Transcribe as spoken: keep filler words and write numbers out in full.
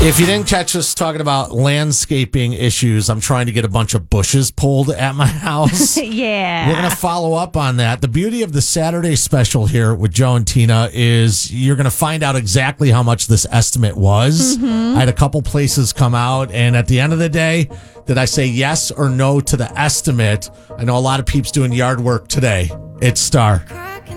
If you didn't catch us talking about landscaping issues, I'm trying to get a bunch of bushes pulled at my house. Yeah. We're going to follow up on that. The beauty of the Saturday special here with Joe and Tina is you're going to find out exactly how much this estimate was. Mm-hmm. I had a couple places come out, and at the end of the day, did I say yes or no to the estimate? I know a lot of peeps doing yard work today. It's Star.